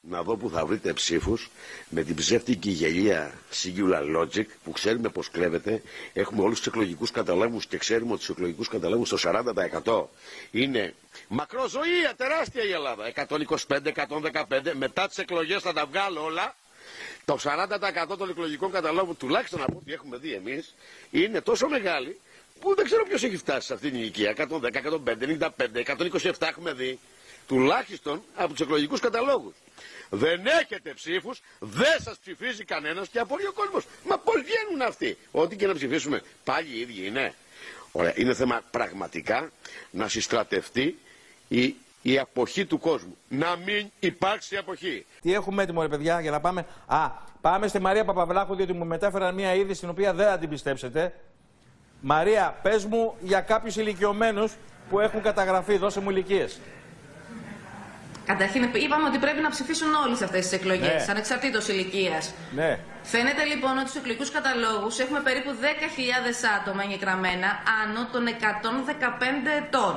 να δω που θα βρείτε ψήφους με την ψεύτικη γελία Singular Logic που ξέρουμε πως κλέβεται. Έχουμε όλους τους εκλογικούς καταλόγους και ξέρουμε ότι στους εκλογικούς καταλόγους το 40% είναι μακροζωία, τεράστια η Ελλάδα. 125-115, μετά τις εκλογές θα τα βγάλω όλα. Το 40% των εκλογικών καταλόγων, τουλάχιστον από ό,τι έχουμε δει εμείς, είναι τόσο μεγάλη που δεν ξέρω ποιος έχει φτάσει σε αυτήν την ηλικία. 110, 105, 95, 127 έχουμε δει. Τουλάχιστον από τους εκλογικούς καταλόγους. Δεν έχετε ψήφους, δεν σας ψηφίζει κανένας και απορεί ο κόσμος. Μα πώς βγαίνουν αυτοί? Ό,τι και να ψηφίσουμε, πάλι οι ίδιοι είναι. Ωραία, είναι θέμα πραγματικά να συστρατευτεί η αποχή του κόσμου. Να μην υπάρξει αποχή. Τι έχουμε έτοιμο, ρε παιδιά, για να πάμε? Πάμε στη Μαρία Παπαβλάχου, διότι μου μετέφεραν μια είδηση την οποία δεν θα την πιστέψετε. Μαρία, πες μου για κάποιους ηλικιωμένους που έχουν καταγραφεί, δώσε μου ηλικίες. Καταρχήν, είπαμε ότι πρέπει να ψηφίσουν όλοι σε αυτές τις εκλογές, ανεξαρτήτως ηλικίας. Ναι. Φαίνεται λοιπόν ότι στους εκλογικούς καταλόγους έχουμε περίπου 10.000 άτομα εγγεγραμμένα άνω των 115 ετών.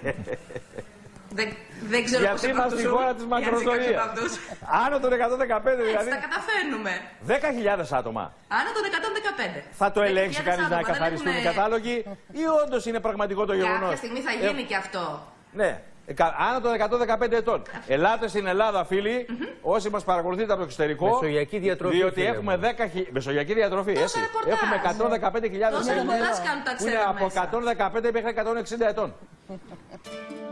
Δεν ξέρω γιατί είμαστε στη χώρα της μακροζωίας. Άνω των 115 δηλαδή. Τα καταφέρνουμε. 10.000 άτομα. Άνω των 115. Θα το ελέγξει κανείς να καθαριστούν οι κατάλογοι ή όντως είναι πραγματικό το γεγονός? Κάποια στιγμή θα γίνει και αυτό. Ναι. Άνω των 115 ετών. Ελάτε στην Ελλάδα, φίλοι, όσοι μας παρακολουθείτε από το εξωτερικό. Μεσογειακή διατροφή. Διότι έχουμε 10.000. Μεσογειακή διατροφή, έτσι. Έχουμε 115.000 Έλληνες που είναι από 115 μέχρι 160 ετών.